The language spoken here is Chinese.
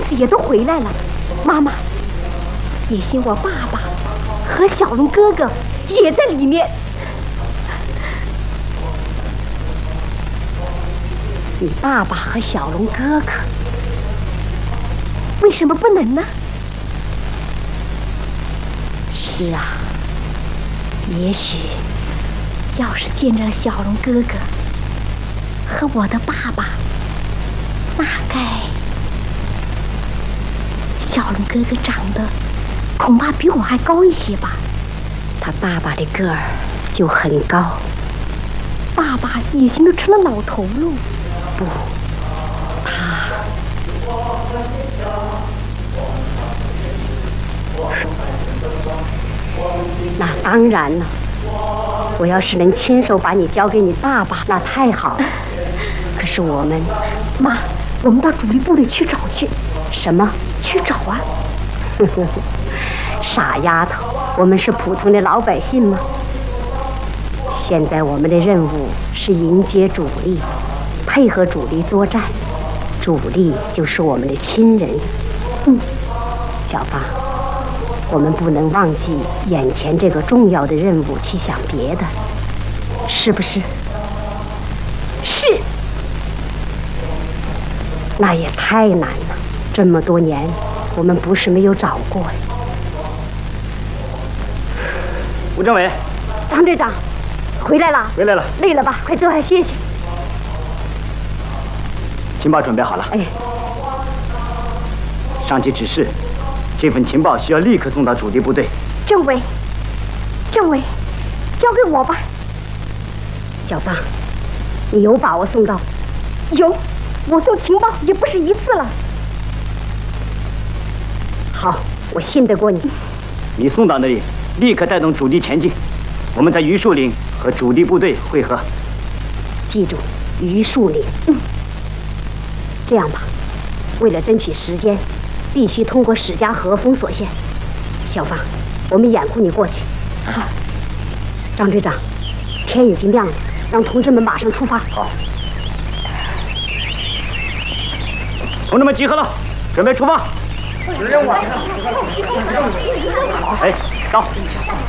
子也都回来了。妈妈，也幸我爸爸和小龙哥哥也在里面。你爸爸和小龙哥哥为什么不能呢？是啊，也许要是见着了小龙哥哥和我的爸爸，大概小龙哥哥长得恐怕比我还高一些吧。他爸爸的个儿就很高，爸爸已经都成了老头喽。不，那当然了。我要是能亲手把你交给你爸爸，那太好了。可是我们，妈，我们到主力部队去找去。什么？去找啊？傻丫头，我们是普通的老百姓吗？现在我们的任务是迎接主力，配合主力作战。主力就是我们的亲人。小芳，我们不能忘记眼前这个重要的任务，去想别的，是不是？是。那也太难了，这么多年，我们不是没有找过。 吴政委， 张队长，回来了。 回来了。 累了吧？快坐下歇歇。 情报准备好了。 哎。 上级指示，这份情报需要立刻送到主力部队。 政委，交给我吧。小芳，你有把握送到？有，我送情报也不是一次了。好，我信得过你。 你送到那里，立刻带动主力前进。我们在榆树岭和主力部队会合。 记住，榆树岭。这样吧，为了争取时间，必须通过史家河封锁线。小芳，我们掩护你过去。好。张队长，天已经亮了，让同志们马上出发。 好。同志们集合了，准备出发。哎，到。